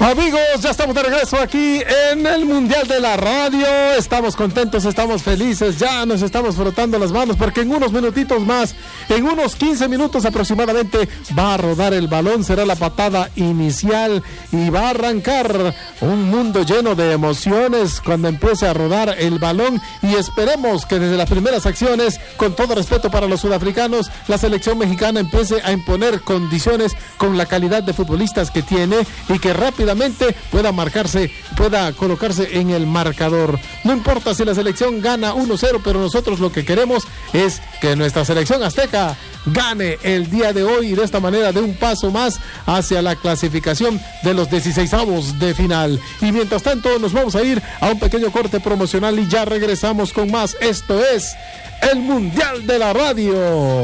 Amigos, ya estamos de regreso aquí en el Mundial de la Radio. Estamos contentos, estamos felices, ya nos estamos frotando las manos porque en unos minutitos más, en unos 15 minutos aproximadamente, va a rodar el balón, será la patada inicial y va a arrancar un mundo lleno de emociones cuando empiece a rodar el balón, y esperemos que desde las primeras acciones, con todo respeto para los sudafricanos, la selección mexicana empiece a imponer condiciones con la calidad de futbolistas que tiene y que rápidamente pueda colocarse en el marcador. No importa si la selección gana 1-0, pero nosotros lo que queremos es que nuestra selección azteca gane el día de hoy y de esta manera dé un paso más hacia la clasificación de los 16avos de final. Y mientras tanto nos vamos a ir a un pequeño corte promocional y ya regresamos con más. Esto es el Mundial de la Radio.